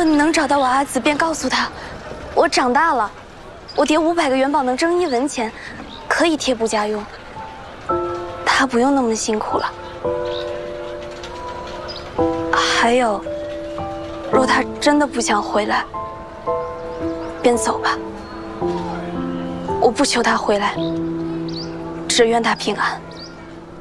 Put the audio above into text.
若你能找到我阿紫，便告诉他，我长大了，我爹500个元宝能挣1文钱，可以贴补家用，他不用那么辛苦了。还有，若他真的不想回来，便走吧。我不求他回来，只愿他平安。